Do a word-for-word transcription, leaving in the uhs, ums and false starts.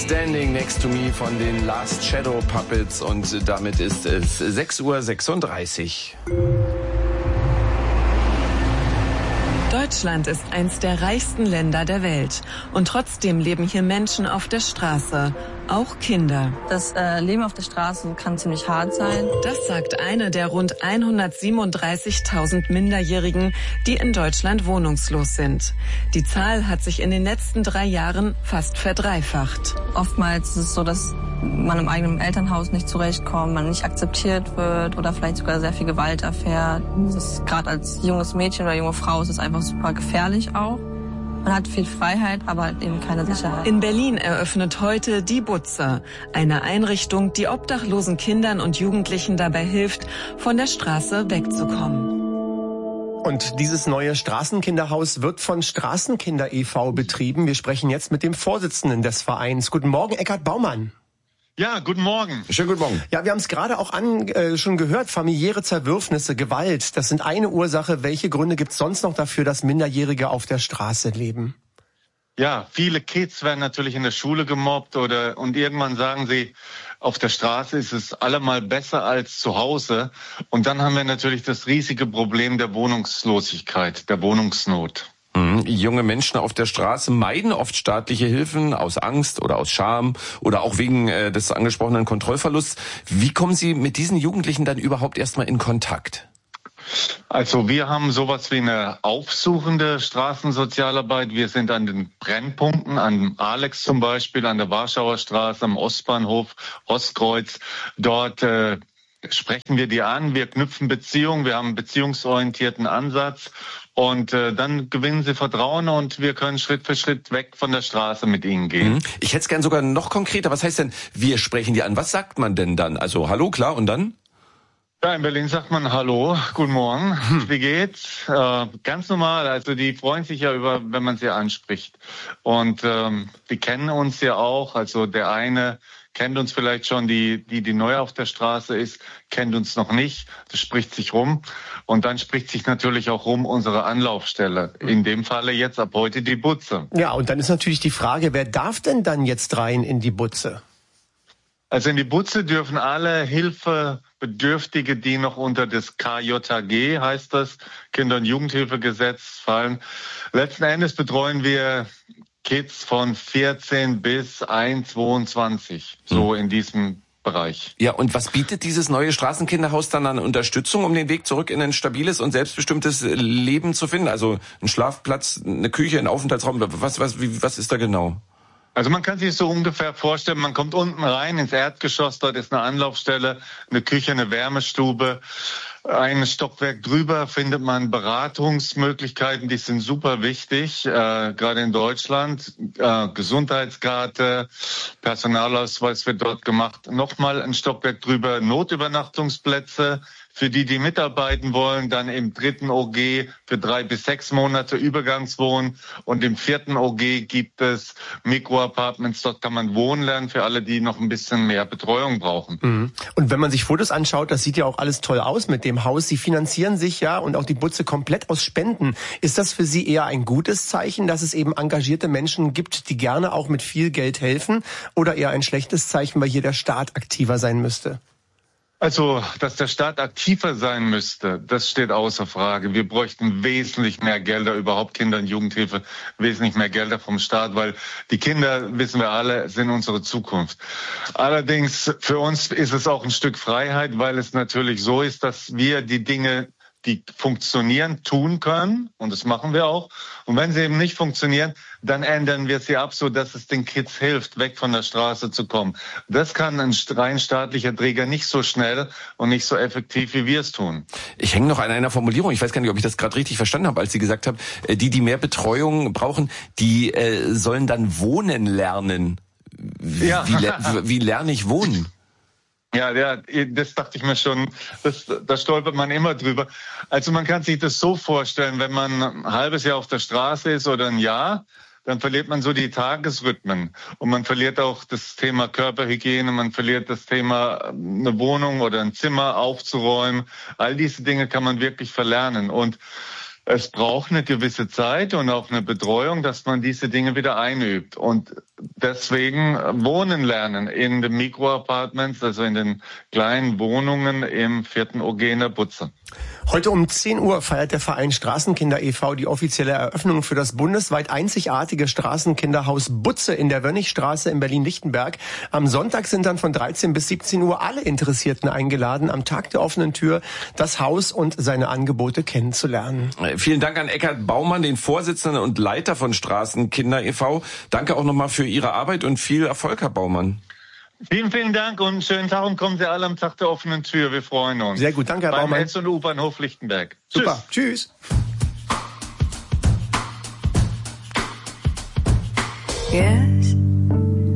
Standing Next to Me von den Last Shadow Puppets und damit ist es sechs Uhr sechsunddreißig. Deutschland ist eins der reichsten Länder der Welt. Und trotzdem leben hier Menschen auf der Straße, auch Kinder. Das äh, Leben auf der Straße kann ziemlich hart sein. Das sagt eine der rund hundertsiebenunddreißigtausend Minderjährigen, die in Deutschland wohnungslos sind. Die Zahl hat sich in den letzten drei Jahren fast verdreifacht. Oftmals ist es so, dass man im eigenen Elternhaus nicht zurechtkommt, man nicht akzeptiert wird oder vielleicht sogar sehr viel Gewalt erfährt. Gerade als junges Mädchen oder junge Frau ist es einfach super gefährlich auch. Man hat viel Freiheit, aber eben keine Sicherheit. In Berlin eröffnet heute die Butze, eine Einrichtung, die obdachlosen Kindern und Jugendlichen dabei hilft, von der Straße wegzukommen. Und dieses neue Straßenkinderhaus wird von Straßenkinder e V betrieben. Wir sprechen jetzt mit dem Vorsitzenden des Vereins. Guten Morgen, Eckhard Baumann. Ja, guten Morgen. Schönen guten Morgen. Ja, wir haben es gerade auch an, äh, schon gehört, familiäre Zerwürfnisse, Gewalt, das sind eine Ursache. Welche Gründe gibt es sonst noch dafür, dass Minderjährige auf der Straße leben? Ja, viele Kids werden natürlich in der Schule gemobbt oder und irgendwann sagen sie, auf der Straße ist es allemal besser als zu Hause. Und dann haben wir natürlich das riesige Problem der Wohnungslosigkeit, der Wohnungsnot. Mhm. Junge Menschen auf der Straße meiden oft staatliche Hilfen aus Angst oder aus Scham oder auch wegen äh, des angesprochenen Kontrollverlusts. Wie kommen Sie mit diesen Jugendlichen dann überhaupt erstmal in Kontakt? Also wir haben sowas wie eine aufsuchende Straßensozialarbeit. Wir sind an den Brennpunkten, an Alex zum Beispiel, an der Warschauer Straße, am Ostbahnhof, Ostkreuz. Dort äh, sprechen wir die an, wir knüpfen Beziehungen, wir haben einen beziehungsorientierten Ansatz. Und äh, dann gewinnen sie Vertrauen und wir können Schritt für Schritt weg von der Straße mit ihnen gehen. Ich hätte es gern sogar noch konkreter. Was heißt denn, wir sprechen die an? Was sagt man denn dann? Also hallo, klar, und dann? Ja, in Berlin sagt man Hallo, guten Morgen, hm. wie geht's? Äh, ganz normal, also die freuen sich ja über, wenn man sie anspricht. Und ähm, die kennen uns ja auch, also der eine kennt uns vielleicht schon, die, die, die neu auf der Straße ist, kennt uns noch nicht. Das spricht sich rum. Und dann spricht sich natürlich auch rum unsere Anlaufstelle. In dem Falle jetzt ab heute die Butze. Ja, und dann ist natürlich die Frage, wer darf denn dann jetzt rein in die Butze? Also in die Butze dürfen alle Hilfebedürftige, die noch unter das K J G, heißt das, Kinder- und Jugendhilfegesetz fallen. Letzten Endes betreuen wir Kids von vierzehn bis einundzwanzig, so in diesem Bereich. Ja, und was bietet dieses neue Straßenkinderhaus dann an Unterstützung, um den Weg zurück in ein stabiles und selbstbestimmtes Leben zu finden? Also ein Schlafplatz, eine Küche, ein Aufenthaltsraum, was, was, wie, was ist da genau? Also man kann sich so ungefähr vorstellen, man kommt unten rein ins Erdgeschoss, dort ist eine Anlaufstelle, eine Küche, eine Wärmestube. Ein Stockwerk drüber findet man Beratungsmöglichkeiten, die sind super wichtig, äh, gerade in Deutschland. Äh, Gesundheitskarte, Personalausweis wird dort gemacht. Nochmal ein Stockwerk drüber, Notübernachtungsplätze für die, die mitarbeiten wollen. Dann im dritten O G für drei bis sechs Monate Übergangswohnen. Und im vierten O G gibt es Mikroapartments. Dort kann man wohnen lernen für alle, die noch ein bisschen mehr Betreuung brauchen. Mhm. Und wenn man sich Fotos anschaut, das sieht ja auch alles toll aus mit dem Haus. Sie finanzieren sich ja und auch die Butze komplett aus Spenden. Ist das für Sie eher ein gutes Zeichen, dass es eben engagierte Menschen gibt, die gerne auch mit viel Geld helfen? Oder eher ein schlechtes Zeichen, weil hier der Staat aktiver sein müsste? Also, dass der Staat aktiver sein müsste, das steht außer Frage. Wir bräuchten wesentlich mehr Gelder, überhaupt Kinder- und Jugendhilfe, wesentlich mehr Gelder vom Staat, weil die Kinder, wissen wir alle, sind unsere Zukunft. Allerdings, für uns ist es auch ein Stück Freiheit, weil es natürlich so ist, dass wir die Dinge, die funktionieren, tun können. Und das machen wir auch. Und wenn sie eben nicht funktionieren, dann ändern wir sie ab, so dass es den Kids hilft, weg von der Straße zu kommen. Das kann ein rein staatlicher Träger nicht so schnell und nicht so effektiv, wie wir es tun. Ich hänge noch an einer Formulierung. Ich weiß gar nicht, ob ich das gerade richtig verstanden habe, als Sie gesagt haben, die, die mehr Betreuung brauchen, die äh, sollen dann wohnen lernen. Wie, ja. wie, wie lerne ich wohnen? Ja, ja, das dachte ich mir schon, das, da stolpert man immer drüber. Also man kann sich das so vorstellen, wenn man ein halbes Jahr auf der Straße ist oder ein Jahr, dann verliert man so die Tagesrhythmen. Und man verliert auch das Thema Körperhygiene, man verliert das Thema, eine Wohnung oder ein Zimmer aufzuräumen. All diese Dinge kann man wirklich verlernen. Und es braucht eine gewisse Zeit und auch eine Betreuung, dass man diese Dinge wieder einübt. Und deswegen wohnen lernen in den Mikroapartments, also in den kleinen Wohnungen im vierten O G in der Butze. Heute um zehn Uhr feiert der Verein Straßenkinder e V die offizielle Eröffnung für das bundesweit einzigartige Straßenkinderhaus Butze in der Wönnigstraße in Berlin-Lichtenberg. Am Sonntag sind dann von dreizehn bis siebzehn Uhr alle Interessierten eingeladen, am Tag der offenen Tür das Haus und seine Angebote kennenzulernen. Vielen Dank an Eckhard Baumann, den Vorsitzenden und Leiter von Straßenkinder e V. Danke auch nochmal für Ihre Arbeit und viel Erfolg, Herr Baumann. Vielen, vielen Dank und schönen Tag und kommen Sie alle am Tag der offenen Tür. Wir freuen uns. Sehr gut, danke, Herr Beim Baumann. S und U-Bahnhof Lichtenberg. Super, tschüss. Yeah.